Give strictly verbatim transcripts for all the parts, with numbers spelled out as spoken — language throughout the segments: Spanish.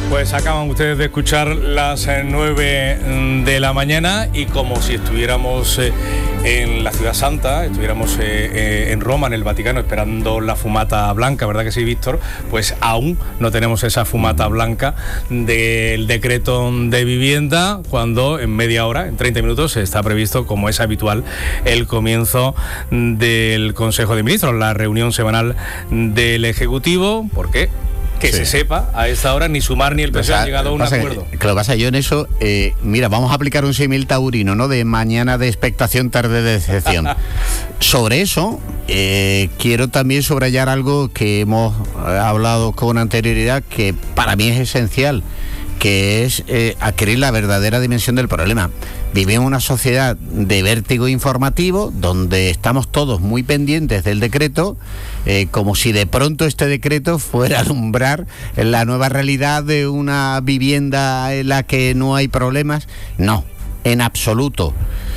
Pues acaban ustedes de escuchar las nueve de la mañana y como si estuviéramos eh, en la Ciudad Santa, estuviéramos eh, eh, en Roma, en el Vaticano, esperando la fumata blanca, ¿verdad que sí, Víctor? Pues aún no tenemos esa fumata blanca del decreto de vivienda, cuando en media hora, en treinta minutos, está previsto, como es habitual, el comienzo del Consejo de Ministros, la reunión semanal del Ejecutivo. ¿Por qué? Que sí. Se sepa, a esta hora ni Sumar ni el P S O E han llegado a un acuerdo. Que, que lo que pasa yo en eso, eh, mira, vamos a aplicar un símil taurino, ¿no? De mañana de expectación, tarde de decepción. Sobre eso, eh, quiero también subrayar algo que hemos hablado con anterioridad, que para mí es esencial, que es eh, adquirir la verdadera dimensión del problema. Vivimos una sociedad de vértigo informativo, donde estamos todos muy pendientes del decreto, eh, como si de pronto este decreto fuera a alumbrar la nueva realidad de una vivienda en la que no hay problemas. No, en absoluto.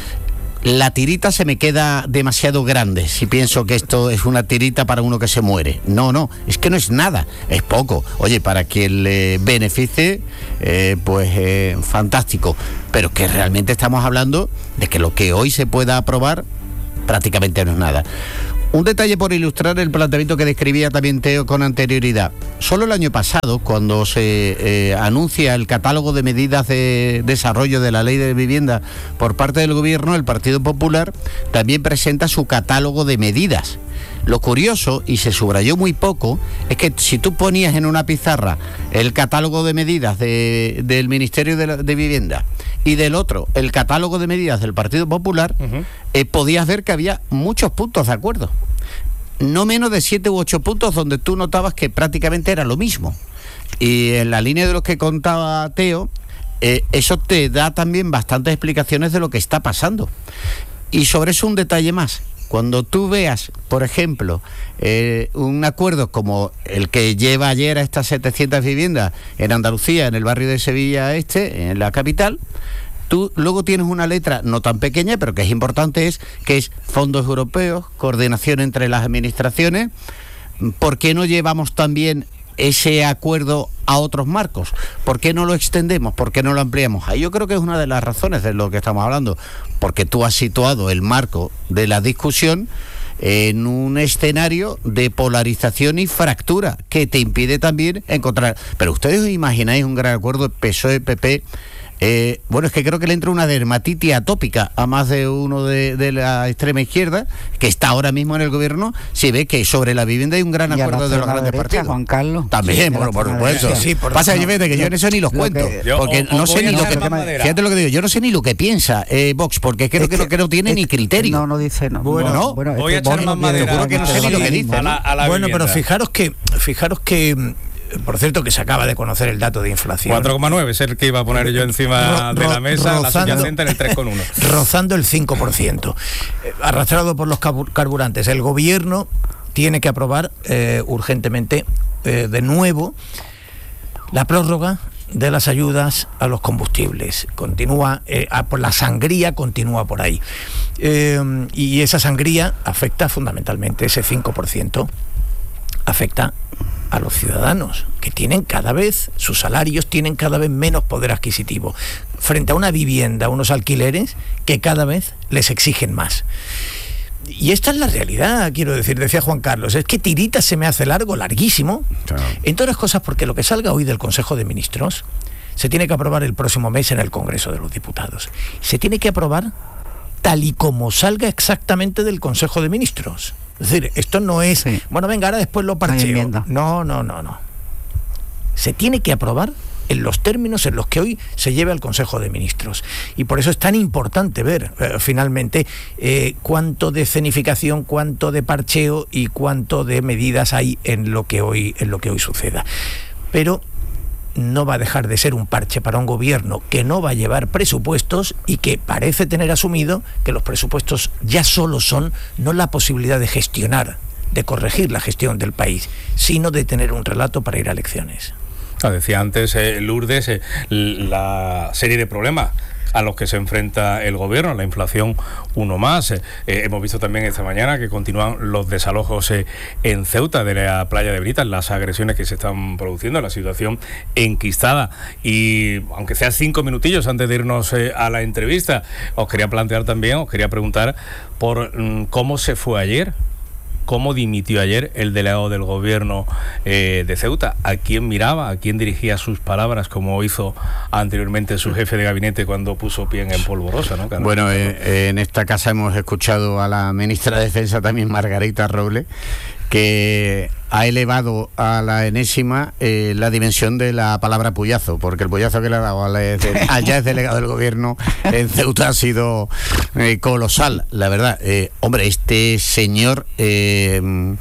La tirita se me queda demasiado grande si pienso que esto es una tirita para uno que se muere. No, no, es que no es nada, es poco. Oye, para quien le beneficie, eh, pues eh, fantástico. Pero que realmente estamos hablando de que lo que hoy se pueda aprobar prácticamente no es nada. Un detalle por ilustrar el planteamiento que describía también Teo con anterioridad. Solo el año pasado, cuando se eh, anuncia el catálogo de medidas de desarrollo de la ley de vivienda por parte del gobierno, el Partido Popular también presenta su catálogo de medidas. Lo curioso, y se subrayó muy poco, es que si tú ponías en una pizarra el catálogo de medidas de, del Ministerio de, la, de Vivienda y del otro el catálogo de medidas del Partido Popular, uh-huh. eh, podías ver que había muchos puntos de acuerdo. No menos de siete u ocho puntos donde tú notabas que prácticamente era lo mismo. Y en la línea de lo que contaba Teo, eh, eso te da también bastantes explicaciones de lo que está pasando. Y sobre eso un detalle más. Cuando tú veas, por ejemplo, eh, un acuerdo como el que lleva ayer a estas setecientas viviendas en Andalucía, en el barrio de Sevilla Este, en la capital, tú luego tienes una letra no tan pequeña, pero que es importante, es que es fondos europeos, coordinación entre las administraciones. ¿Por qué no llevamos también ese acuerdo a otros marcos? ¿Por qué no lo extendemos? ¿Por qué no lo ampliamos? Ahí yo creo que es una de las razones de lo que estamos hablando, porque tú has situado el marco de la discusión en un escenario de polarización y fractura que te impide también encontrar. Pero ustedes os imagináis un gran acuerdo de P S O E, P P. Eh, bueno, es que creo que le entra una dermatitis atópica a más de uno de, de la extrema izquierda, que está ahora mismo en el gobierno, si ve que sobre la vivienda hay un gran acuerdo de los grandes derecha, partidos. Juan Carlos. También, sí, por, por supuesto. Sí, por Pasa que, que yo en eso ni los cuento, que, yo, porque o, no o sé ni lo que... Fíjate lo que digo, yo no sé ni lo que piensa eh, Vox, porque creo es que, que, que no tiene es, ni criterio. No, no dice, no. Bueno, no, bueno voy a echar más madera. Seguro que no sé ni lo que dice. Bueno, pero fijaros que, fijaros que... Por cierto, que se acaba de conocer el dato de inflación. cuatro coma nueve es el que iba a poner yo encima ro, ro, de la mesa, rozando, la subyacente en el tres coma uno. Rozando el cinco por ciento. Eh, arrastrado por los carburantes. El gobierno tiene que aprobar eh, urgentemente eh, de nuevo la prórroga de las ayudas a los combustibles. Continúa, eh, a, por la sangría continúa por ahí. Eh, y esa sangría afecta fundamentalmente, ese cinco por ciento, afecta a los ciudadanos, que tienen cada vez, sus salarios tienen cada vez menos poder adquisitivo, frente a una vivienda, unos alquileres que cada vez les exigen más. Y esta es la realidad, quiero decir, decía Juan Carlos, es que tirita se me hace largo, larguísimo, claro. Entre otras cosas porque lo que salga hoy del Consejo de Ministros se tiene que aprobar el próximo mes en el Congreso de los Diputados. Se tiene que aprobar tal y como salga exactamente del Consejo de Ministros. Es decir, esto no es, sí. bueno, venga, ahora después lo parcheo. No, no, no, no. Se tiene que aprobar en los términos en los que hoy se lleve al Consejo de Ministros. Y por eso es tan importante ver, eh, finalmente, eh, cuánto de escenificación, cuánto de parcheo y cuánto de medidas hay en lo que hoy, en lo que hoy suceda. Pero no va a dejar de ser un parche para un gobierno que no va a llevar presupuestos y que parece tener asumido que los presupuestos ya solo son no la posibilidad de gestionar, de corregir la gestión del país, sino de tener un relato para ir a elecciones. Decía antes eh, Lourdes, eh, la serie de problemas a los que se enfrenta el gobierno, la inflación uno más. Eh, eh, hemos visto también esta mañana que continúan los desalojos eh, en Ceuta, de la playa de Benítez, las agresiones que se están produciendo, la situación enquistada. Y aunque sea cinco minutillos antes de irnos eh, a la entrevista, os quería plantear también, os quería preguntar por mm, cómo se fue ayer. ¿Cómo dimitió ayer el delegado del gobierno eh, de Ceuta? ¿A quién miraba? ¿A quién dirigía sus palabras, como hizo anteriormente su jefe de gabinete cuando puso pie en Polvorosa, ¿no? Carlos? Bueno, eh, en esta casa hemos escuchado a la ministra de Defensa también, Margarita Robles, que ha elevado a la enésima eh, la dimensión de la palabra puyazo, porque el puyazo que le ha dado al, al ya es delegado del gobierno en Ceuta ha sido eh, colosal, la verdad. Eh, hombre, este señor... Eh,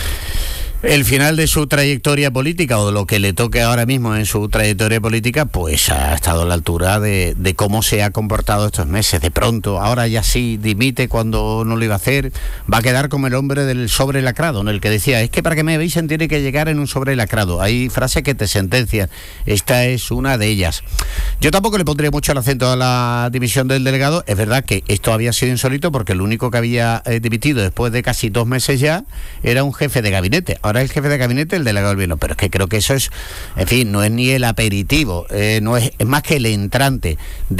el final de su trayectoria política, o de lo que le toque ahora mismo en su trayectoria política, pues ha estado a la altura de, de cómo se ha comportado estos meses. De pronto, ahora ya sí dimite cuando no lo iba a hacer, va a quedar como el hombre del sobre lacrado, en el que decía, es que para que me avisen tiene que llegar en un sobre lacrado. Hay frases que te sentencian, esta es una de ellas. Yo tampoco le pondría mucho el acento a la dimisión del delegado. Es verdad que esto había sido insólito, porque el único que había eh, dimitido después de casi dos meses ya era un jefe de gabinete. Ahora el jefe de gabinete, el delegado del gobierno, pero es que creo que eso es, en fin, no es ni el aperitivo, eh, no es, es más que el entrante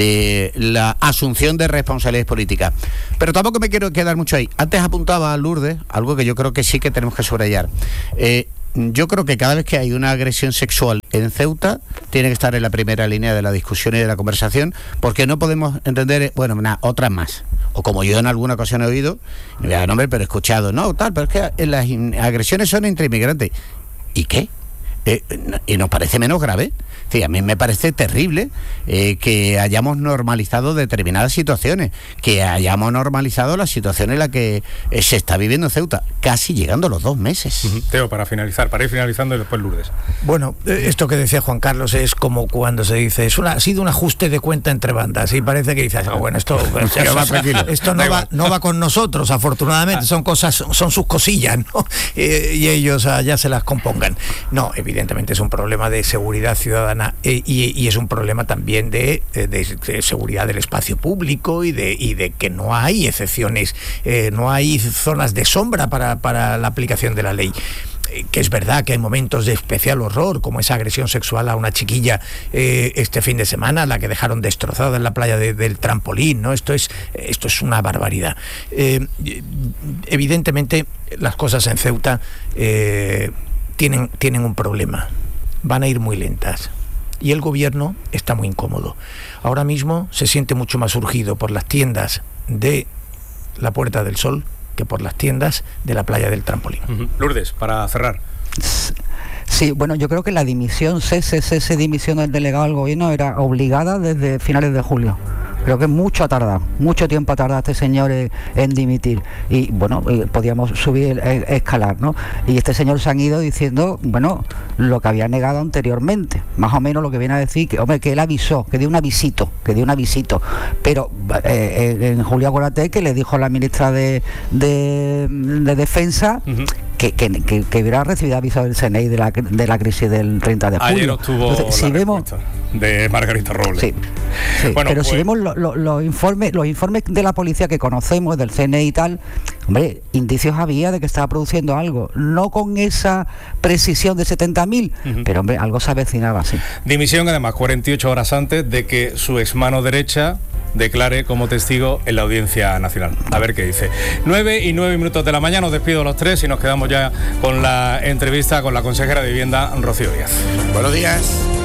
de la asunción de responsabilidades políticas. Pero tampoco me quiero quedar mucho ahí. Antes apuntaba a Lourdes, algo que yo creo que sí que tenemos que subrayar. Eh, Yo creo que cada vez que hay una agresión sexual en Ceuta, tiene que estar en la primera línea de la discusión y de la conversación, porque no podemos entender, bueno, nada, otras más. O como yo en alguna ocasión he oído, no voy a dar nombre, pero he escuchado, no, tal, pero es que las agresiones son entre inmigrantes. ¿Y qué? Eh, y nos parece menos grave. Sí, a mí me parece terrible eh, que hayamos normalizado determinadas situaciones, que hayamos normalizado la situación en la que eh, se está viviendo en Ceuta, casi llegando a los dos meses. Uh-huh. Teo, para finalizar, para ir finalizando y después Lourdes. Bueno, esto que decía Juan Carlos es como cuando se dice, es una, ha sido un ajuste de cuenta entre bandas, y parece que dices, oh, bueno, esto, esto, esto no, va, no va con nosotros, afortunadamente, son cosas, son sus cosillas, ¿no? Eh, y ellos ah, ya se las compongan. No, evidentemente es un problema de seguridad ciudadana. Eh, y, y es un problema también de, de, de seguridad del espacio público y de, y de que no hay excepciones, eh, no hay zonas de sombra para, para la aplicación de la ley. Eh, que es verdad que hay momentos de especial horror, como esa agresión sexual a una chiquilla eh, este fin de semana, la que dejaron destrozada en la playa de, del trampolín, ¿no? Esto es, esto es una barbaridad. Eh, evidentemente las cosas en Ceuta eh, tienen, tienen un problema, van a ir muy lentas. Y el gobierno está muy incómodo. Ahora mismo se siente mucho más urgido por las tiendas de la Puerta del Sol que por las tiendas de la playa del Trampolín. Uh-huh. Lourdes, para cerrar. Sí, bueno, yo creo que la dimisión, cese, cese, dimisión del delegado del gobierno era obligada desde finales de julio. Creo que mucho ha tardado, mucho tiempo ha tardado este señor en, en dimitir. Y bueno, eh, podíamos subir, eh, escalar, ¿no? Y este señor se han ido diciendo, bueno, lo que había negado anteriormente. Más o menos lo que viene a decir, que hombre, que él avisó, que dio un avisito, que dio un avisito. Pero eh, eh, en julio, acuérdate que le dijo a la ministra de, de, de Defensa, uh-huh, que, que, que, que hubiera recibido aviso del C N I de la, de la crisis del treinta de julio. Ayer obtuvo Entonces, si la vemos, de Margarita Robles. Sí, sí, bueno, pero pues, si vemos los lo, lo informes los informes de la policía que conocemos, del C N I y tal, hombre, indicios había de que estaba produciendo algo, no con esa precisión de setenta mil, uh-huh, pero hombre, algo se avecinaba así. Dimisión además cuarenta y ocho horas antes de que su exmano derecha declare como testigo en la Audiencia Nacional. A ver qué dice. nueve y nueve minutos de la mañana, os despido los tres y nos quedamos ya con la entrevista con la consejera de Vivienda, Rocío Díaz. Buenos días.